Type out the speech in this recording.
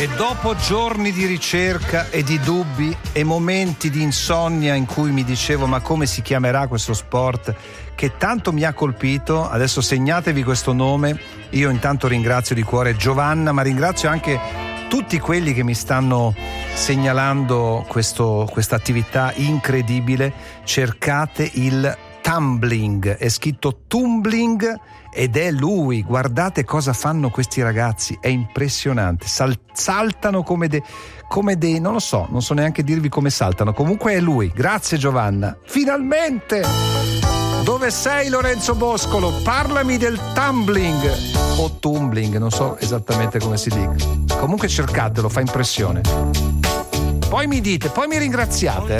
E dopo giorni di ricerca e di dubbi e momenti di insonnia in cui mi dicevo ma come si chiamerà questo sport che tanto mi ha colpito, adesso segnatevi questo nome. Io intanto ringrazio di cuore Giovanna, ma ringrazio anche tutti quelli che mi stanno segnalando questa attività incredibile. Cercate il tumbling, è scritto tumbling ed è lui. Guardate cosa fanno questi ragazzi, è impressionante. Saltano come dei non lo so, non so neanche dirvi come saltano. Comunque è lui. Grazie Giovanna, finalmente. Dove sei Lorenzo Boscolo? Parlami del tumbling o tumbling, non so esattamente come si dica. Comunque cercatelo, fa impressione. Poi mi dite, poi mi ringraziate.